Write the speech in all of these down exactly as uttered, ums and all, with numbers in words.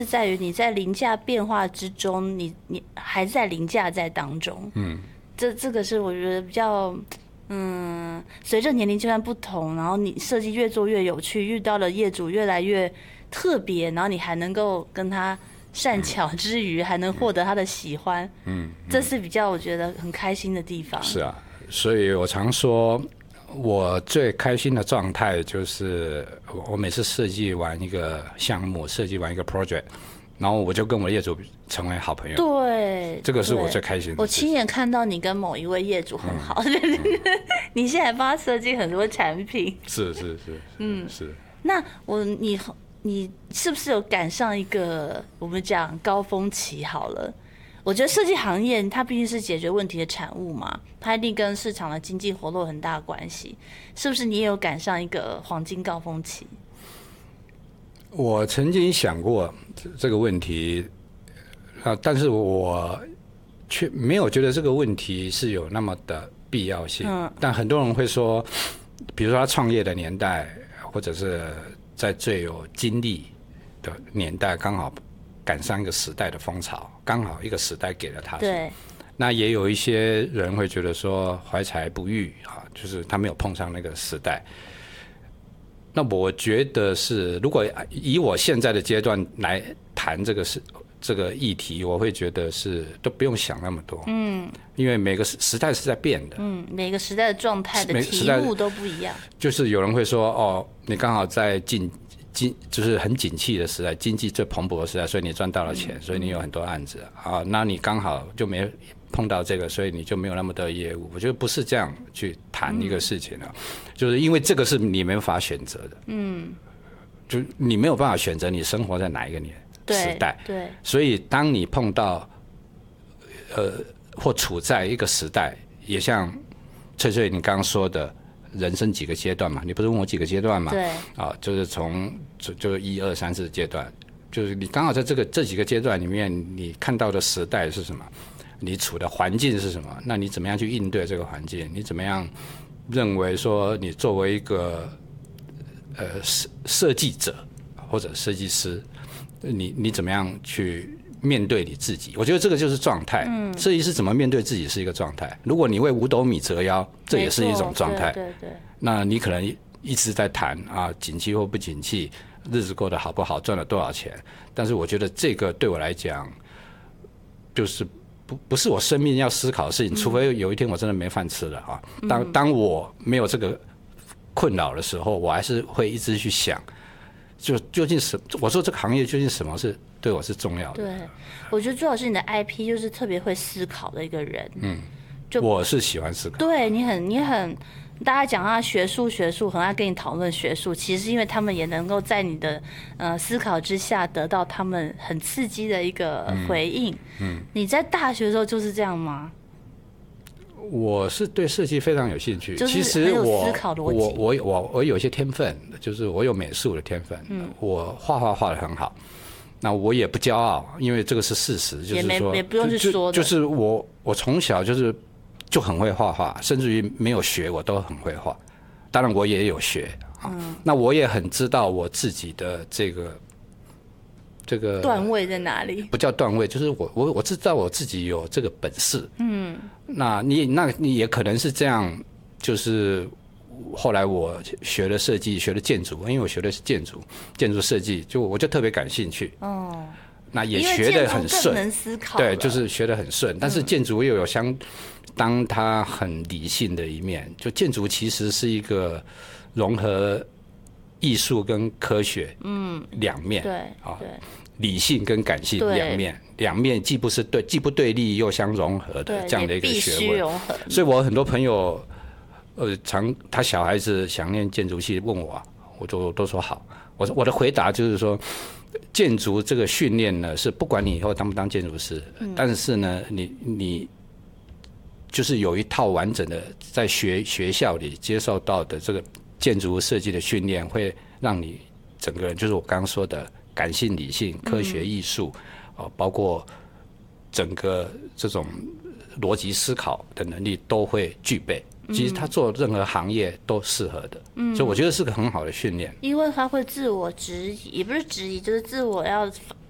在于你在凌驾变化之中，你你还在凌驾在当中。嗯，这这个是我觉得比较，嗯，随着年龄阶段不同，然后你设计越做越有趣，遇到了业主越来越特别，然后你还能够跟他善巧之余，还能获得他的喜欢。嗯，这是比较我觉得很开心的地方。 是啊，所以我常说。我最开心的状态就是我每次设计完一个项目，设计完一个 project， 然后我就跟我的业主成为好朋友。 对， 这个是我最开心的事。 我亲眼看到你跟某一位业主很好，嗯、你现在帮他设计很多产品。 是是是，嗯是。 那我你你是不是有赶上一个我们讲高峰期好了？我觉得设计行业它毕竟是解决问题的产物嘛，它一定跟市场的经济活络很大的关系。是不是你也有赶上一个黄金高峰期？ 我曾经想过这个问题，啊，但是我却没有觉得这个问题是有那么的必要性。嗯，但很多人会说，比如说他创业的年代，或者是在最有精力的年代，刚好赶上一个时代的风潮，刚好一个时代给了他。 对。 那也有一些人会觉得说怀才不遇啊，就是他没有碰上那个时代。那我觉得是，如果以我现在的阶段来谈这个是这个议题，我会觉得是都不用想那么多。嗯。因为每个时代是在变的。 嗯，每个时代的状态的题目都不一样。 就是有人会说，哦，你刚好在进。经就是很景气的时代，经济最蓬勃的时代，所以你赚到了钱，所以你有很多案子啊。那你刚好就没碰到这个，所以你就没有那么多业务。我觉得不是这样去谈一个事情啊，嗯、就是因为这个是你没法选择的。嗯，就你没有办法选择你生活在哪一个年时代。 对， 所以当你碰到呃或处在一个时代，也像翠翠你刚刚说的。人生几个阶段嘛？你不是问我几个阶段嘛？ 对。 啊，就是从就就一二三四阶段，就是你刚好在这个这几个阶段里面，你看到的时代是什么？你处的环境是什么？那你怎么样去应对这个环境？你怎么样认为说你作为一个呃设设计者或者设计师，你你怎么样去？面对你自己，我觉得这个就是状态。嗯，设计师怎么面对自己是一个状态。如果你为五斗米折腰，这也是一种状态。 对对对。 那你可能一直在谈啊，景气或不景气，日子过得好不好，赚了多少钱。但是我觉得这个对我来讲，就是不不是我生命要思考的事情，除非有一天我真的没饭吃了啊。当当我没有这个困扰的时候，我还是会一直去想。就究竟什？我说这个行业究竟什么是对我是重要的？ 对，我觉得朱老师你的 I P 就是特别会思考的一个人。嗯，就我是喜欢思考。 对你很你很，大家讲他学术学术，很爱跟你讨论学术，其实因为他们也能够在你的呃思考之下得到他们很刺激的一个回应。嗯，嗯你在大学的时候就是这样吗？ 我是对设计非常有兴趣， 就是其实我思考逻辑我我我我有一些天分，就是我有美术的天分，嗯、我画画画得很好，那我也不骄傲，因为这个是事实，就是说也不用去说的， 就, 就是我我从小就是就很会画画，甚至于没有学我都很会画，当然我也有学啊，嗯、那我也很知道我自己的这个。这个段位在哪里？ 不叫段位，就是我我我知道我自己有这个本事。嗯，那你那你也可能是这样，就是后来我学了设计，学了建筑，因为我学的是建筑，建筑设计，就我就特别感兴趣。哦，那也学得很顺， 能思考。 对，就是学得很顺。但是建筑又有相当它很理性的一面，就建筑其实是一个融合艺术跟科学，嗯，两面。 对，啊，对。 理性跟感性两面，两面既不是对，既不对立又相融合的这样的一个学问。所以我很多朋友，呃，常他小孩子想念建筑系，问我，我就都说好。我我的回答就是说，建筑这个训练呢，是不管你以后当不当建筑师，嗯、但是呢，你你就是有一套完整的在学学校里接受到的这个建筑设计的训练，会让你整个人就是我刚刚说的。感性、理性、科学、艺术，嗯呃，包括整个这种逻辑思考的能力都会具备。其实他做任何行业都适合的，嗯、所以我觉得是个很好的训练。 因为他会自我质疑，也不是质疑，就是自我要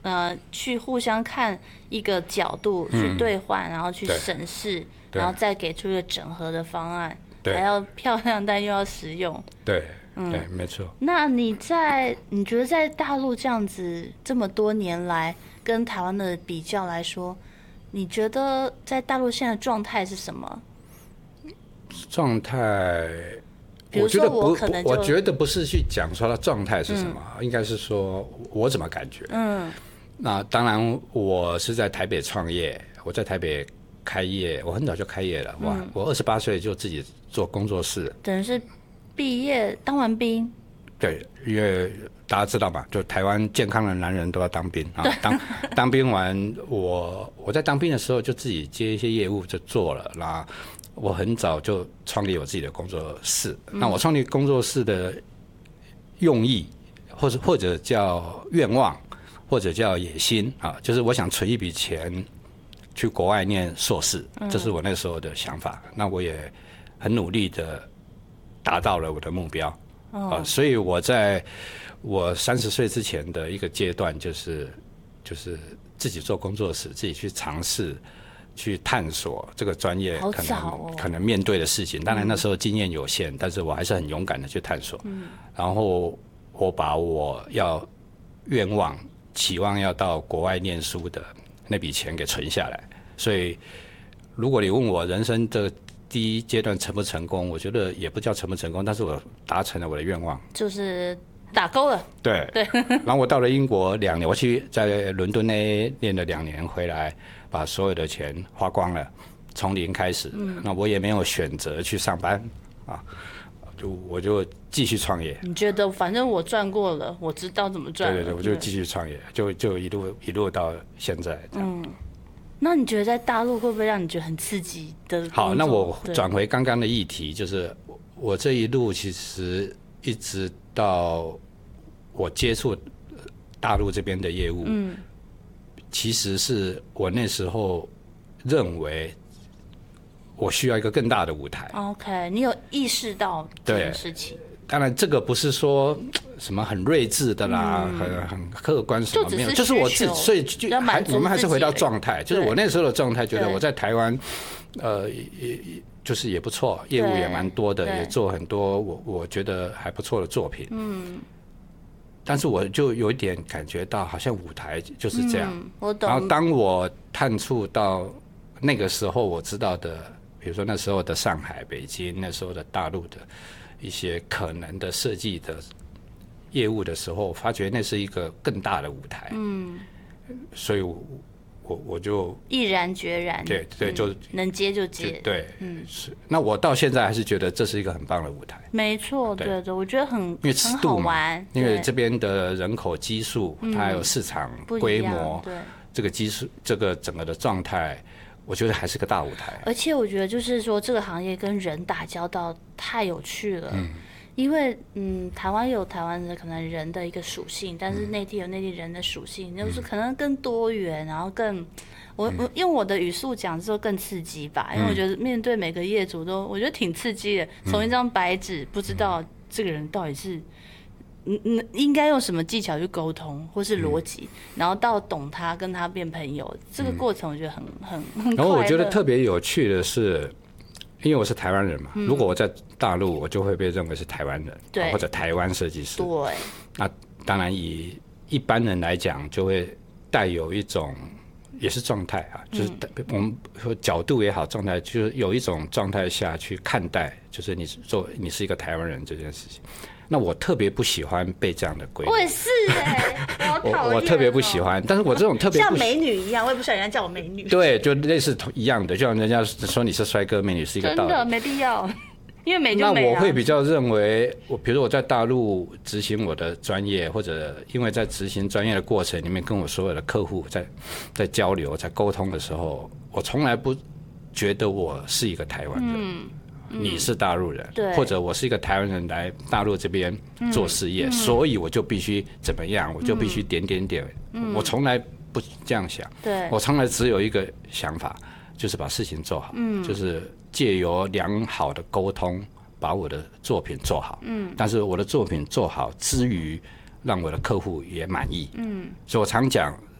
呃去互相看一个角度去兑换，嗯、然后去审视，然后再给出一个整合的方案，还要漂亮但又要实用。 对，嗯，对，没错。 那你在你觉得在大陆这样子这么多年来跟台湾的比较来说，你觉得在大陆现在的状态是什么？ 状态， 比如说我可能就我觉得不是去讲说它状态是什么，嗯、应该是说我怎么感觉。嗯，那当然我是在台北创业，我在台北开业，我很早就开业了。哇，嗯、我二十八岁就自己做工作室， 等于是毕业当完兵。 对，因为大家知道嘛，就台湾健康的男人都要当兵啊。当当兵完，我我在当兵的时候就自己接一些业务就做了。那我很早就创立我自己的工作室。嗯、那我创立工作室的用意，或者或者叫愿望，或者叫野心啊，就是我想存一笔钱去国外念硕士，这是我那时候的想法。嗯、那我也很努力的达到了我的目标。啊，所以我在我三十岁之前的一个阶段，就是就是自己做工作室，自己去尝试、去探索这个专业可能、哦、可能面对的事情。当然那时候经验有限，嗯、但是我还是很勇敢的去探索。嗯、然后我把我要愿望、期望要到国外念书的那笔钱给存下来。所以，如果你问我人生的第一阶段成不成功，我觉得也不叫成不成功，但是我达成了我的愿望， 就是打勾了。 对对。然后我到了英国两年，我去在伦敦那念了两年，回来把所有的钱花光了，从零开始。嗯、那我也没有选择去上班啊，就我就继续创业。 你觉得反正我赚过了，我知道怎么赚了。 对对对，我就继续创业，就就一路一路到现在这样。嗯。 那你觉得在大陆会不会让你觉得很刺激的？ 好，那我转回刚刚的议题，就是我这一路其实一直到我接触大陆这边的业务，嗯，其实是我那时候认为我需要一个更大的舞台。 OK， 你有意识到这件事情？ 当然，这个不是说什么很睿智的啦，嗯、很很客观什么没有，就是我自己，所以就还我们还是回到状态，就是我那时候的状态，觉得我在台湾，呃，也就是也不错，业务也蛮多的，也做很多我我觉得还不错的作品。嗯。但是我就有一点感觉到，好像舞台就是这样。嗯、我懂。然后当我探触到那个时候我知道的，比如说那时候的上海、北京，那时候的大陆的一些可能的设计的业务的时候，发觉那是一个更大的舞台。嗯，所以我我我就毅然决然， 对对，就、嗯、 能接就接， 就对，嗯，是。那我到现在还是觉得这是一个很棒的舞台。 没错，对 对, 对，我觉得很因为尺度嘛，因为这边的人口基数，它还有市场规模，对，这个基数，这个整个的状态。我觉得还是个大舞台， 而且我觉得就是说，这个行业跟人打交道太有趣了。嗯，因为嗯，台湾有台湾的可能人的一个属性，但是内地有内地人的属性，嗯、就是可能更多元，然后更我我用我的语速讲说更刺激吧，因为我觉得面对每个业主都我觉得挺刺激的，从一张白纸不知道这个人到底是。嗯嗯，应该用什么技巧去沟通，或是逻辑，嗯、然后到懂他，跟他变朋友，这个过程我觉得很很很。 然后我觉得特别有趣的是，因为我是台湾人嘛，嗯、如果我在大陆，我就会被认为是台湾人，对，或者台湾设计师。 对。 那当然以一般人来讲，就会带有一种也是状态啊，就是我们说角度也好，状态就是有一种状态下去看待，就是你做你是一个台湾人这件事情。那我特别不喜欢被这样的归类。 我也是哎、欸，我讨厌。 我特别不喜欢，但是我这种特别像美女一样，我也不喜欢人家叫我美女。 对，就类似一样的，就像人家说你是帅哥美女是一个道理。 真的没必要，因为美就美、啊。 那我会比较认为，我比如说我在大陆执行我的专业，或者因为在执行专业的过程里面，跟我所有的客户在在交流、在沟通的时候，我从来不觉得我是一个台湾人。嗯，你是大陆人， 嗯、 或者我是一个台湾人来大陆这边做事业，嗯、所以我就必须怎么样，嗯、我就必须点点点。嗯、我从来不这样想， 对， 我从来只有一个想法，就是把事情做好，嗯、就是借由良好的沟通，把我的作品做好。嗯，但是我的作品做好之余，让我的客户也满意。嗯，所以我常讲，